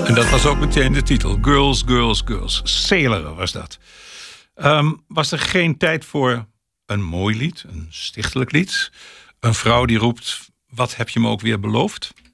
En dat was ook meteen de titel. Girls, Girls, Girls. Sailor was dat. Was er geen tijd voor een mooi lied, een stichtelijk lied? Een vrouw die roept, wat heb je me ook weer beloofd?